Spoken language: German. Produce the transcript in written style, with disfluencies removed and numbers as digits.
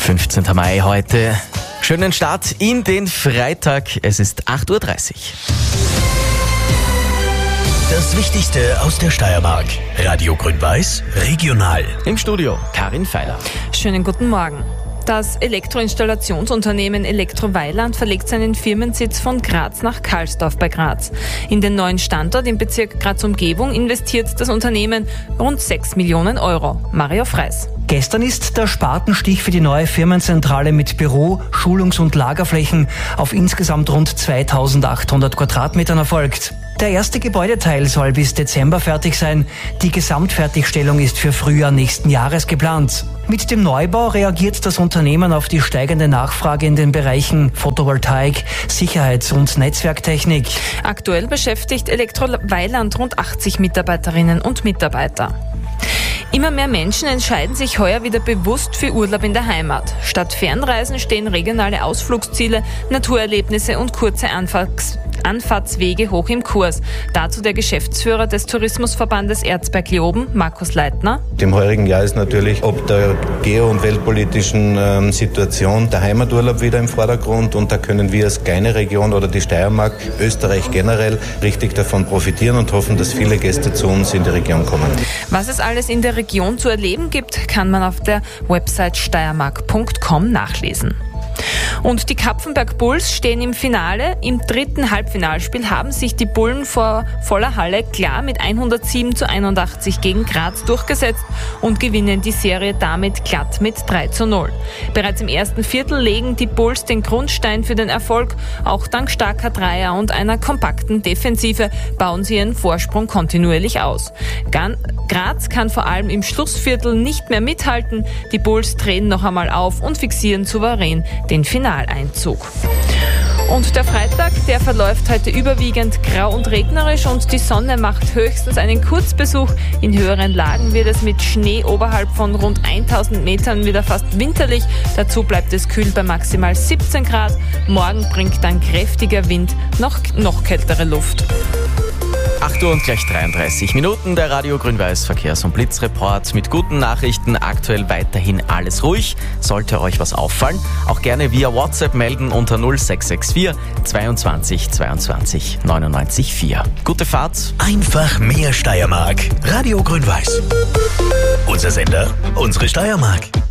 15. Mai heute. Schönen Start in den Freitag. Es ist 8.30 Uhr. Das Wichtigste aus der Steiermark. Radio Grün-Weiß, regional. Im Studio Karin Feiler. Schönen guten Morgen. Das Elektroinstallationsunternehmen Elektro-Weiland verlegt seinen Firmensitz von Graz nach Karlsdorf bei Graz. In den neuen Standort im Bezirk Graz-Umgebung investiert das Unternehmen rund 6 Millionen Euro. Mario Freis. Gestern ist der Spatenstich für die neue Firmenzentrale mit Büro-, Schulungs- und Lagerflächen auf insgesamt rund 2800 Quadratmetern erfolgt. Der erste Gebäudeteil soll bis Dezember fertig sein. Die Gesamtfertigstellung ist für Frühjahr nächsten Jahres geplant. Mit dem Neubau reagiert das Unternehmen auf die steigende Nachfrage in den Bereichen Photovoltaik, Sicherheits- und Netzwerktechnik. Aktuell beschäftigt Elektro-Weiland rund 80 Mitarbeiterinnen und Mitarbeiter. Immer mehr Menschen entscheiden sich heuer wieder bewusst für Urlaub in der Heimat. Statt Fernreisen stehen regionale Ausflugsziele, Naturerlebnisse und kurze Anfahrtswege hoch im Kurs. Dazu der Geschäftsführer des Tourismusverbandes Erzberg-Leoben, Markus Leitner. Im heurigen Jahr ist natürlich ob der geo- und weltpolitischen Situation der Heimaturlaub wieder im Vordergrund, und da können wir als kleine Region oder die Steiermark, Österreich generell, richtig davon profitieren und hoffen, dass viele Gäste zu uns in die Region kommen. Was es alles in der Region zu erleben gibt, kann man auf der Website steiermark.com nachlesen. Und die Kapfenberg Bulls stehen im Finale. Im dritten Halbfinalspiel haben sich die Bullen vor voller Halle klar mit 107:81 gegen Graz durchgesetzt und gewinnen die Serie damit glatt mit 3:0. Bereits im ersten Viertel legen die Bulls den Grundstein für den Erfolg. Auch dank starker Dreier und einer kompakten Defensive bauen sie ihren Vorsprung kontinuierlich aus. Graz kann vor allem im Schlussviertel nicht mehr mithalten. Die Bulls drehen noch einmal auf und fixieren souverän den Finaleinzug. Und der Freitag, der verläuft heute überwiegend grau und regnerisch und die Sonne macht höchstens einen Kurzbesuch. In höheren Lagen wird es mit Schnee oberhalb von rund 1000 Metern wieder fast winterlich. Dazu bleibt es kühl bei maximal 17 Grad. Morgen bringt dann kräftiger Wind noch kältere Luft. 8 Uhr und gleich 33 Minuten, der Radio Grün-Weiß Verkehrs- und Blitzreport mit guten Nachrichten. Aktuell weiterhin alles ruhig. Sollte euch was auffallen, auch gerne via WhatsApp melden unter 0664 22 22 99 4. Gute Fahrt. Einfach mehr Steiermark. Radio Grün-Weiß. Unser Sender, unsere Steiermark.